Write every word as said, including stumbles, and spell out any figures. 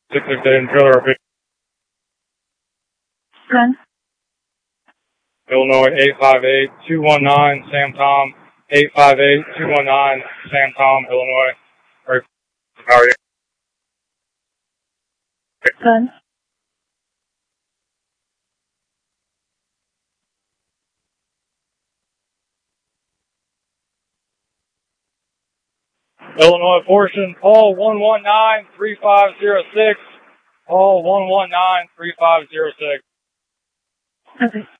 six six eight and trailer R P. Run. Illinois eight five eight two one nine, Sam Tom. eight five eight two one nine, Sam Tom, Illinois. Or, how are you? Run. Illinois portion, Paul one one nine three five zero six. Paul one one nine three five zero six. Okay.